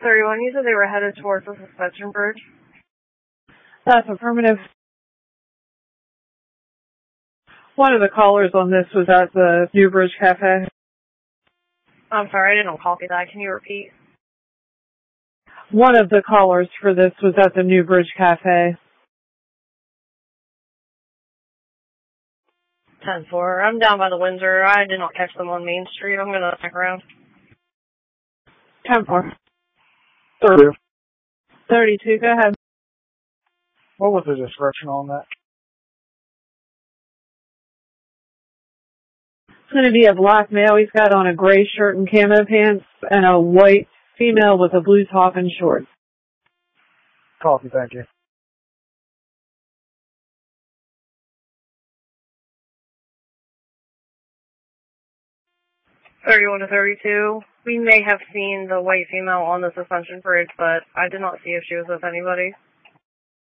31, you said they were headed towards the suspension bridge? That's affirmative. One of the callers on this was at the New Bridge Cafe. I'm sorry, I didn't copy that. Can you repeat? One of the callers for this was at the New Bridge Cafe. 10-4. I'm down by the Windsor. I did not catch them on Main Street. I'm going to check around. 10-4. 32. 32, go ahead. What was the description on that? It's going to be a black male. He's got on a gray shirt and camo pants, and a white female with a blue top and shorts. Copy, thank you. 31 to 32. We may have seen the white female on the suspension bridge, but I did not see if she was with anybody.